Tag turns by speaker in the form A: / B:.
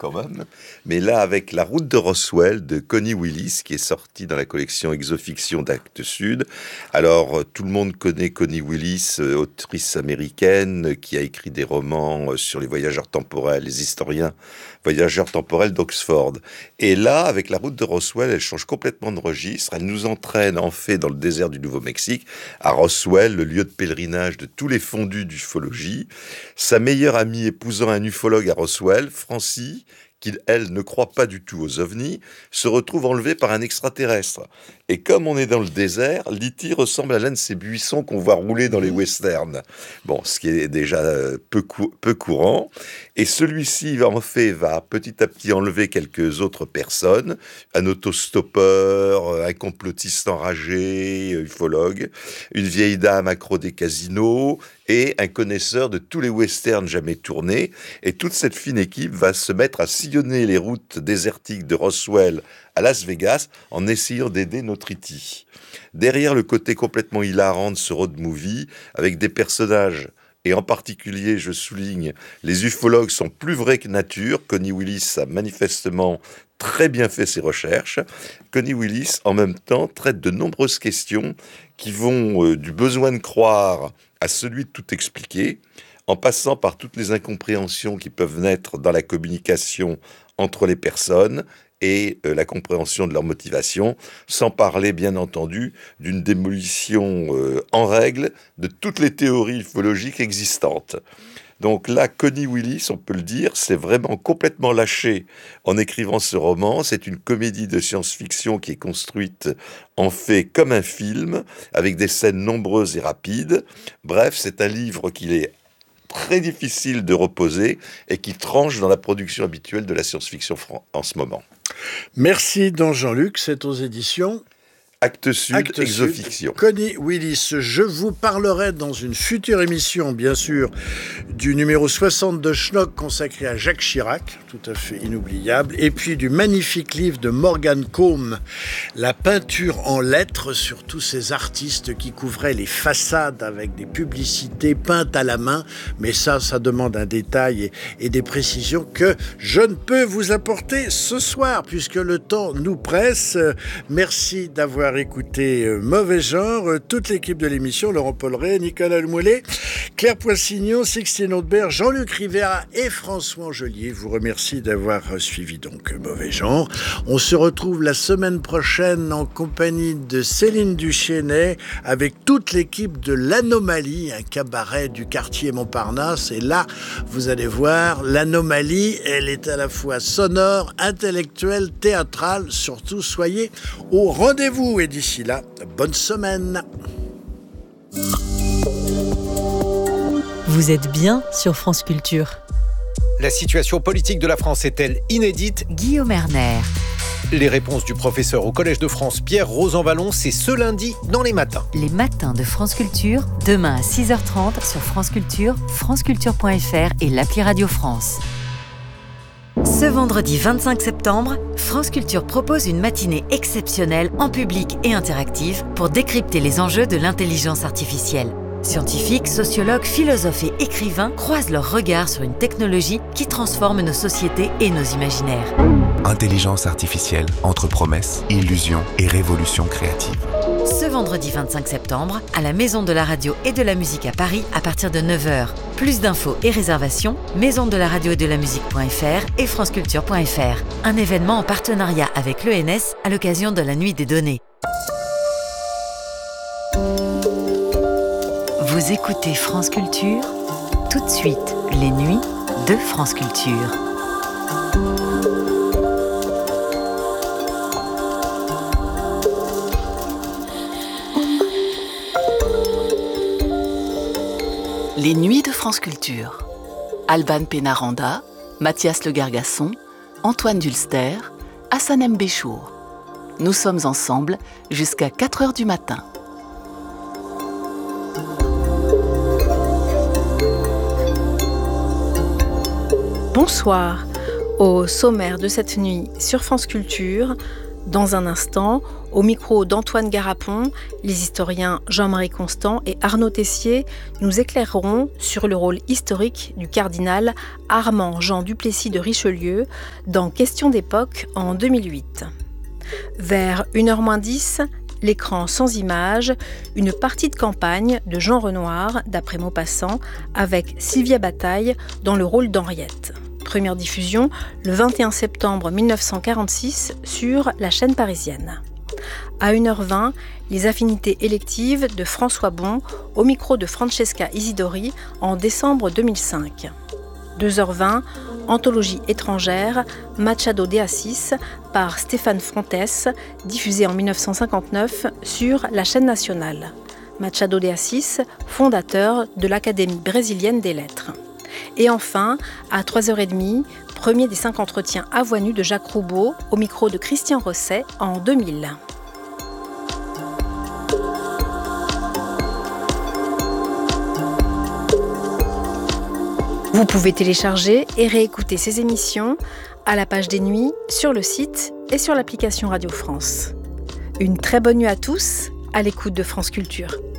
A: quand même. Mais là, avec La route de Roswell de Connie Willis, qui est sortie dans la collection Exofiction d'Actes Sud. Alors, tout le monde connaît Connie Willis, autrice américaine, qui a écrit des romans sur les voyageurs temporels, les historiens voyageurs temporels d'Oxford. Et là, avec La route de Roswell, elle change complètement de registre. Elle nous entraîne en fait dans le désert du Nouveau-Mexique, à Roswell, le lieu de pèlerinage de tous les fondus d'ufologie. Sa meilleure amie épousant un ufologue à Roswell, Francie, qui, elle, ne croit pas du tout aux ovnis, se retrouve enlevée par un extraterrestre. Et comme on est dans le désert, Letty ressemble à l'un de ces buissons qu'on voit rouler dans les westerns. Bon, ce qui est déjà peu courant. Et celui-ci, en fait, va petit à petit enlever quelques autres personnes. Un autostoppeur, un complotiste enragé, ufologue, une vieille dame accro des casinos et un connaisseur de tous les westerns jamais tournés. Et toute cette fine équipe va se mettre à sillonner les routes désertiques de Roswell à Las Vegas en essayant d'aider notre E.T. Derrière le côté complètement hilarant de ce road movie, avec des personnages, et en particulier, je souligne, les ufologues sont plus vrais que nature. Connie Willis a manifestement très bien fait ses recherches. Connie Willis, en même temps, traite de nombreuses questions qui vont du besoin de croire à celui de tout expliquer, en passant par toutes les incompréhensions qui peuvent naître dans la communication entre les personnes et la compréhension de leur motivation, sans parler, bien entendu, d'une démolition en règle de toutes les théories ufologiques existantes. Donc là, Connie Willis, on peut le dire, s'est vraiment complètement lâchée en écrivant ce roman. C'est une comédie de science-fiction qui est construite en fait comme un film, avec des scènes nombreuses et rapides. Bref, c'est un livre qu'il est très difficile de reposer et qui tranche dans la production habituelle de la science-fiction en ce moment.
B: Merci, don Jean-Luc. C'est aux éditions
A: Actes Sud, Exofiction.
B: Connie Willis. Je vous parlerai dans une future émission, bien sûr, du numéro 60 de Schnock consacré à Jacques Chirac, tout à fait inoubliable, et puis du magnifique livre de Morgan Combe, La peinture en lettres, sur tous ces artistes qui couvraient les façades avec des publicités peintes à la main. Mais ça demande un détail et des précisions que je ne peux vous apporter ce soir, puisque le temps nous presse. Merci d'avoir écouté Mauvais Genre, toute l'équipe de l'émission, Laurent Polleret, Nicolas Lemoulet, Claire Poissignon, Sixtine Audebert, Jean-Luc Rivera et François Angelier vous remercie d'avoir suivi donc Mauvais Genre. On se retrouve la semaine prochaine en compagnie de Céline Duchesnay avec toute l'équipe de l'Anomalie, un cabaret du quartier Montparnasse. Et là, vous allez voir, l'Anomalie, elle est à la fois sonore, intellectuelle, théâtrale. Surtout, soyez au rendez-vous. Et d'ici là, bonne semaine.
C: Vous êtes bien sur France Culture.
D: La situation politique de la France est-elle inédite ?
C: Guillaume Erner.
D: Les réponses du professeur au Collège de France Pierre Rosanvallon, c'est ce lundi dans les matins.
C: Les matins de France Culture, demain à 6h30 sur France Culture, franceculture.fr et l'appli Radio France. Ce vendredi 25 septembre, France Culture propose une matinée exceptionnelle en public et interactive pour décrypter les enjeux de l'intelligence artificielle. Scientifiques, sociologues, philosophes et écrivains croisent leurs regards sur une technologie qui transforme nos sociétés et nos imaginaires.
E: Intelligence artificielle entre promesses, illusions et révolution créative.
C: Ce vendredi 25 septembre, à la Maison de la Radio et de la Musique à Paris, à partir de 9h. Plus d'infos et réservations, maisondelaradio-et-de-la-musique.fr et franceculture.fr. Un événement en partenariat avec l'ENS à l'occasion de la Nuit des Données. Vous écoutez France Culture, tout de suite, les nuits de France Culture.
F: Les nuits de France Culture. Alban Pénaranda, Mathias Le Gargasson, Antoine Dulster, Hassanem Béchour. Nous sommes ensemble jusqu'à 4h du matin.
G: Bonsoir. Au sommaire de cette nuit sur France Culture, Dans un instant, au micro d'Antoine Garapon, les historiens Jean-Marie Constant et Arnaud Tessier nous éclaireront sur le rôle historique du cardinal Armand Jean Duplessis de Richelieu dans Questions d'époque en 2008. Vers 1h-10, l'écran sans images, une partie de campagne de Jean Renoir, d'après Maupassant, avec Sylvia Bataille dans le rôle d'Henriette. Première diffusion le 21 septembre 1946 sur la chaîne parisienne. À 1h20, les affinités électives de François Bon au micro de Francesca Isidori en décembre 2005. 2h20, anthologie étrangère Machado de Assis par Stéphane Fontes, diffusée en 1959 sur la chaîne nationale. Machado de Assis, fondateur de l'Académie brésilienne des lettres. Et enfin, à 3h30, premier des 5 entretiens à voix nue de Jacques Roubaud au micro de Christian Rosset en 2000. Vous pouvez télécharger et réécouter ces émissions à la page des nuits, sur le site et sur l'application Radio France. Une très bonne nuit à tous, à l'écoute de France Culture.